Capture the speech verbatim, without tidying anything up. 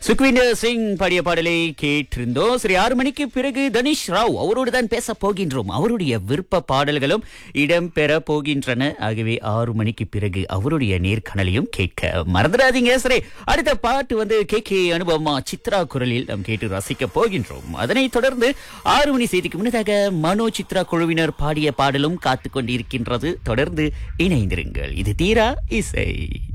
சுக்விந்தர் சிங் பாடிய பாடலை கேட்டிருந்தோம். சரி, ஆறு மணிக்கு பிறகு தனிஷ் ராவ் அவரோடு தான் பேச போகின்றோம். அவருடைய விருப்ப பாடல்களும் இடம்பெற போகின்றன. ஆகவே ஆறு மணிக்கு பிறகு அவருடைய நேர்காணலையும் கேட்க மறந்துடாதீங்க. சரி, அடுத்த பாட்டு வந்து கே கே அனுபவமா சித்ரா குரலில் நாம் கேட்டு ரசிக்க போகின்றோம். அதனைத் தொடர்ந்து ஆறு மணி செய்திக்கு முன்னதாக மனோ சித்ரா குழுவினர் பாடிய பாடலும் காத்து கொண்டிருக்கின்றது. தொடர்ந்து இணைந்திருங்கள். இது தீரா இசை.